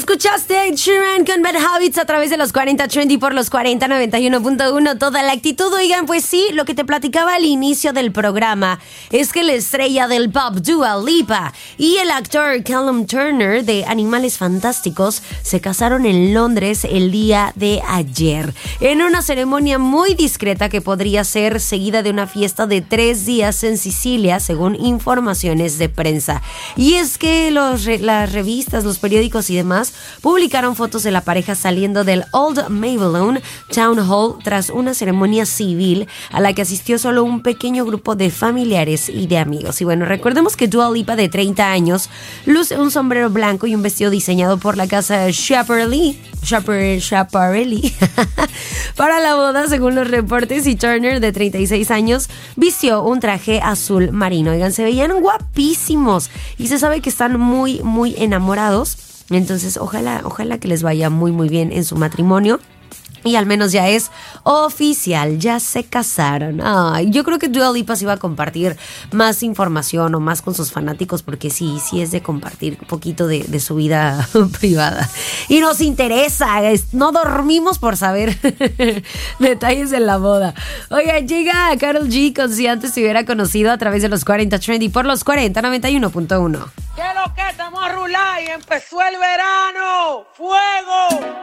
Escuchaste a Ed Sheeran con Bad Habits a través de los 40 Trendy por los 40 91.1. Toda la actitud. Oigan, pues sí, lo que te platicaba al inicio del programa es que la estrella del pop Dua Lipa y el actor Callum Turner de Animales Fantásticos se casaron en Londres el día de ayer, en una ceremonia muy discreta que podría ser seguida de una fiesta de 3 días en Sicilia, según informaciones de prensa. Y es que las revistas, los periódicos y demás publicaron fotos de la pareja saliendo del Old Maybelline Town Hall tras una ceremonia civil a la que asistió solo un pequeño grupo de familiares y de amigos. Y bueno, recordemos que Dua Lipa, de 30 años, luce un sombrero blanco y un vestido diseñado por la casa Schiaparelli para la boda, según los reportes, y Turner, de 36 años, vistió un traje azul marino. Oigan, se veían guapísimos y se sabe que están muy, muy enamorados. Entonces, ojalá que les vaya muy, muy bien en su matrimonio. Y al menos ya es oficial, ya se casaron. Ay, yo creo que Dua Lipa sí va a compartir más información o más con sus fanáticos, porque sí es de compartir un poquito de su vida privada. Y nos interesa, no dormimos por saber detalles de la boda. Oiga, llega Karol G con Si Antes Te Hubiera Conocido a través de los 40 Trendy por los 40 91.1. ¿Qué es lo que estamos a rular y empezó el verano? ¡Fuego!